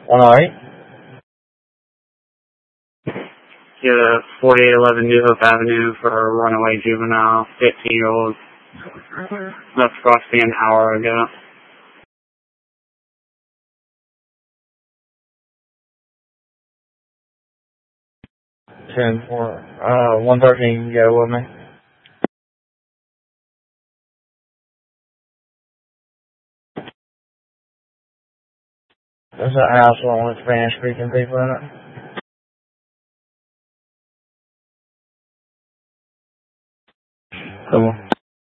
108? Yeah, 4811 New Hope Avenue for a runaway juvenile, 15-year-old. Left approximately an hour ago. 113, you go with me. There's a house with Spanish-speaking people in it. Come on.